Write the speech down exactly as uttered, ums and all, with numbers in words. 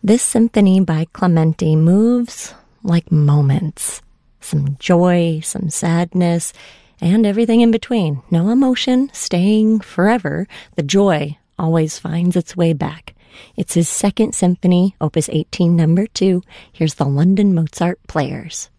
This symphony by Clementi moves like moments. Some joy, some sadness, and everything in between. No emotion staying forever. The joy always finds its way back. It's his second symphony, Opus eighteen, number two. Here's the London Mozart Players.